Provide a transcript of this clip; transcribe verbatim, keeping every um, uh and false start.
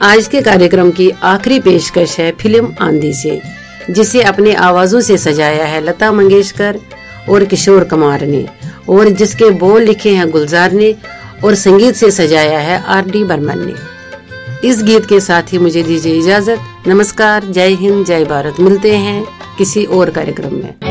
आज के कार्यक्रम की आखिरी पेशकश है फिल्म आंधी से, जिसे अपने आवाजों से सजाया है लता मंगेशकर और किशोर कुमार ने, और जिसके बोल लिखे हैं गुलजार ने और संगीत से सजाया है आर डी बर्मन ने। इस गीत के साथ ही मुझे दीजिए इजाजत। नमस्कार, जय हिंद, जय भारत। मिलते हैं किसी और कार्यक्रम में।